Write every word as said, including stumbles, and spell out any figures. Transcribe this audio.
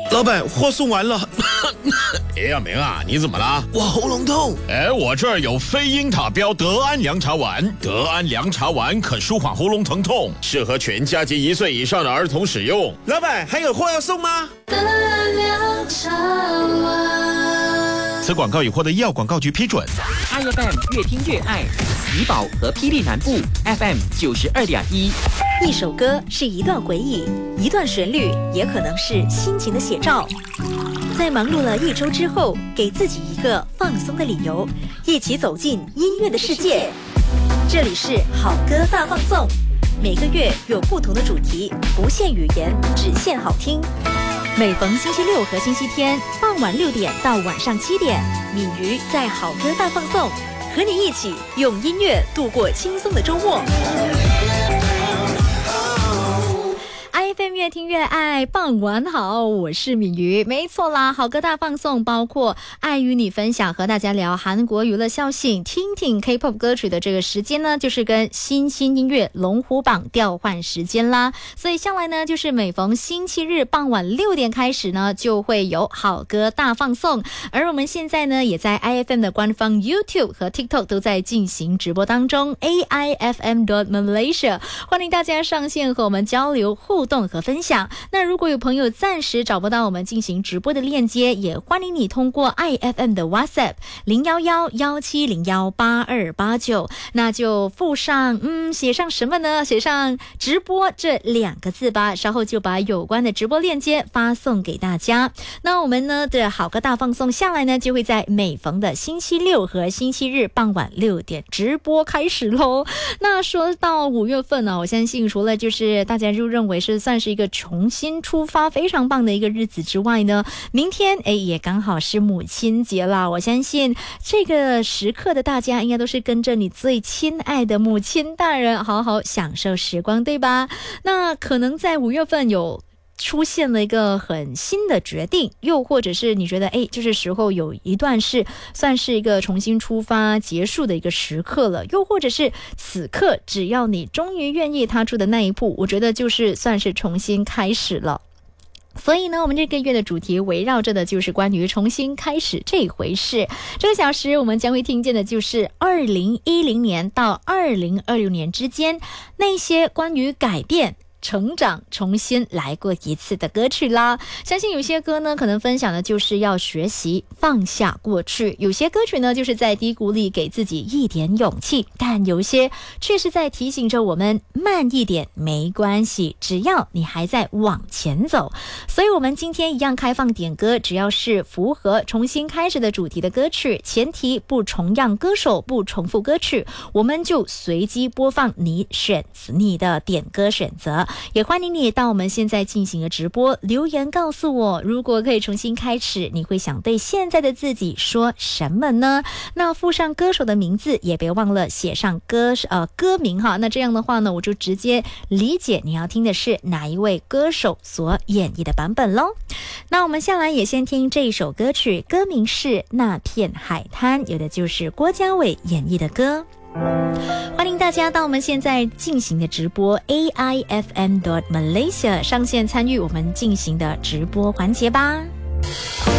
老板，货送完了。 哎呀，明啊，你怎么了？ 我喉咙痛。 哎，我这儿有飞鹰塔标德安凉茶丸，德安凉茶丸可舒缓喉咙疼痛，适合全家及一岁以上的儿童使用。 老板，还有货要送吗？ 德安凉茶丸。 此广告已获得医药广告局批准。 I F M 越听越爱，怡保和霹雳南部 F M 九十二点一。 一首歌是一段回忆，一段旋律也可能是心情的写照。在忙碌了一周之后，给自己一个放松的理由，一起走进音乐的世界。这里是好歌大放送，每个月有不同的主题，不限语言，只限好听。每逢星期六和星期天傍晚六点到晚上七点，敏瑜在好歌大放送，和你一起用音乐度过轻松的周末。I F M 越听越爱，傍晚好，我是敏瑜。没错啦，好歌大放送包括爱与你分享，和大家聊韩国娱乐消息，听听 K-pop 歌曲的这个时间呢，就是跟新兴音乐龙虎榜调换时间啦。所以向来呢，就是每逢星期日傍晚六点开始呢，就会有好歌大放送。而我们现在呢，也在 I F M 的官方 YouTube 和 TikTok 都在进行直播当中 A I F M dot Malaysia， 欢迎大家上线和我们交流互动和分享。那如果有朋友暂时找不到我们进行直播的链接，也欢迎你通过 I F M 的 WhatsApp 零一一一七零一八二八九，那就附上嗯写上什么呢？写上直播这两个字吧，稍后就把有关的直播链接发送给大家。那我们呢的好歌大放送下来呢，就会在每逢的星期六和星期日傍晚六点直播开始咯。那说到五月份呢、啊，我相信除了就是大家就认为是算是一个重新出发非常棒的一个日子之外呢，明天诶也刚好是母亲节啦。我相信这个时刻的大家应该都是跟着你最亲爱的母亲大人好好享受时光，对吧？那可能在五月份有出现了一个很新的决定，又或者是你觉得哎，就是时候有一段是算是一个重新出发结束的一个时刻了，又或者是此刻只要你终于愿意踏出的那一步，我觉得就是算是重新开始了。所以呢，我们这个月的主题围绕着的就是关于重新开始这回事。这个小时我们将会听见的就是二零一零年到二零二六年之间那些关于改变成长重新来过一次的歌曲啦。相信有些歌呢可能分享的就是要学习放下过去，有些歌曲呢就是在低谷里给自己一点勇气，但有些却是在提醒着我们慢一点没关系，只要你还在往前走。所以我们今天一样开放点歌，只要是符合重新开始的主题的歌曲，前提不重样歌手，不重复歌曲，我们就随机播放你选你的点歌选择。也欢迎你到我们现在进行的直播留言告诉我，如果可以重新开始，你会想对现在的自己说什么呢？那附上歌手的名字，也别忘了写上歌呃歌名哈。那这样的话呢，我就直接理解你要听的是哪一位歌手所演绎的版本咯。那我们下来也先听这一首歌曲，歌名是《那片海滩》，有的就是郭嘉伟演绎的歌。欢迎大家到我们现在进行的直播 A I F M dot Malaysia 上线参与我们进行的直播环节吧。